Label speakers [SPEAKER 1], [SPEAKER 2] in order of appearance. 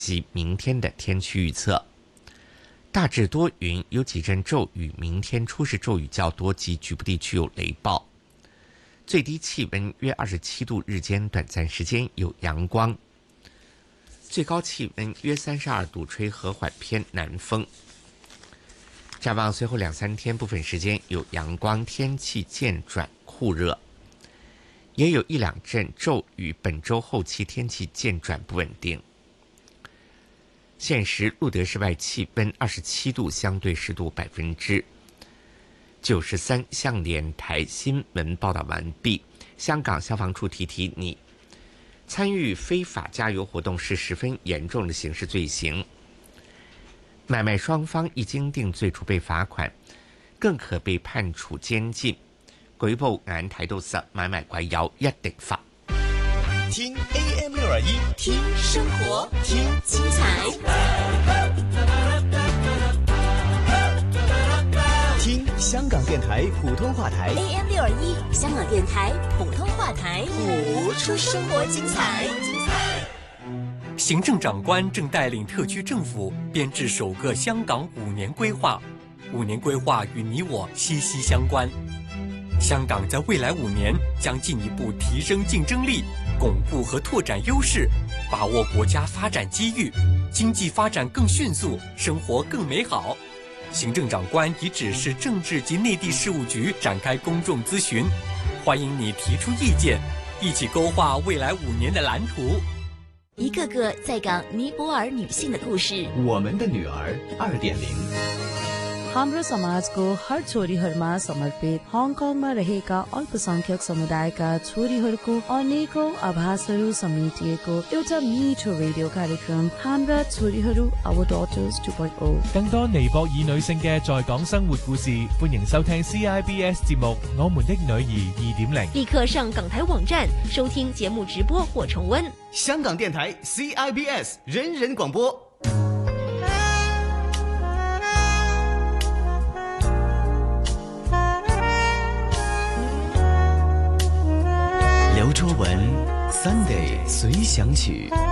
[SPEAKER 1] 及明天的天气预测。大致多云，有几阵骤雨，明天初时骤雨较多及局部地区有雷暴。最低气温约27度，日间短暂时间有阳光。最高气温约32度，吹和缓偏南风。展望随后2-3天，部分时间有阳光，天气渐转酷热，也有1-2阵骤雨。本周后期天气渐转不稳定。现时路德室外气温27度，相对湿度93%。向联台新闻报道完毕。香港消防处提你，参与非法加油活动是十分严重的刑事罪行。买卖双方一经定罪，除被罚款，更可被判处监禁。舉報眼睇到實，買賣貴有一定罰。
[SPEAKER 2] 聽 AM621，聽生活，聽精彩。聽香港電台普通話台
[SPEAKER 3] AM621，香港電台普通話台，
[SPEAKER 2] 活出生活精彩。
[SPEAKER 4] 行政長官正帶領特區政府編制首個香港5年規劃，5年規劃與你我息息相關。香港在未來5年將進一步提升競爭力，鞏固和拓展優勢，把握國家發展機遇，經濟發展更迅速，生活更美好。行政長官已指示政治及內地事務局展開公眾諮詢，歡迎你提出意見，一起勾畫未來5年的藍圖。
[SPEAKER 3] 一個個在港尼泊爾女性的故事，
[SPEAKER 2] 我們的女兒2.0。
[SPEAKER 5] हाम्रो समाजको हर छोरीहरूमा समर्पित हङकङमा रहेका अल्पसंख्यक समुदायका छोरीहरूको अनेकौं आभासहरू समेटिएको एउटा मिठो रेडियो कार्यक्रम हाम्रा छोरीहरू Our Daughters 2.0。
[SPEAKER 6] 更多尼泊爾女性嘅在港生活故事，歡迎收聽 CIBS 節目《我們的女兒2.0》。
[SPEAKER 7] 立刻上港台網站收聽節目直播或重溫。
[SPEAKER 2] 香港電台 CIBS 人人廣播。刘卓文 Sunday 隨想曲。